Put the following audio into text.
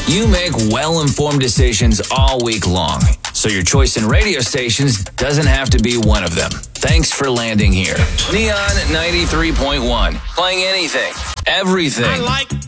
You make well-informed decisions all week long, so your choice in radio stations doesn't have to be one of them. Thanks for landing here. Neon 93.1, playing anything, everything. I like